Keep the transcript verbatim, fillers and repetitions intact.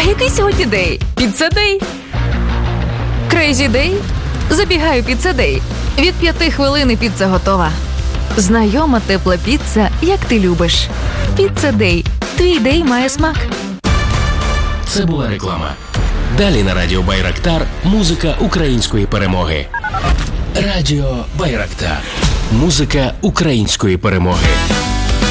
який сьогодні день? Піца Дей. Крейзі Дей? Забігаю Піца Дей. Від п'яти хвилин і піца готова. Знайома тепла піца, як ти любиш. Піца Дей. Твій дей має смак. Це була реклама. Далі на Радіо Байрактар музика української перемоги. Радіо Байрактар. Музика української перемоги.